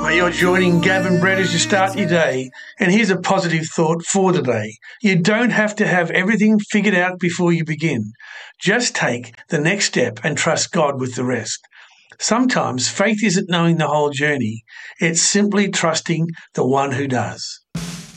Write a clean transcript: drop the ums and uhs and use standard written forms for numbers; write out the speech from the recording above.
You're joining Gavin Brett as you start your day, and here's a positive thought for the day. You don't have to have everything figured out before you begin. Just take the next step and trust God with the rest. Sometimes faith isn't knowing the whole journey. It's simply trusting the one who does.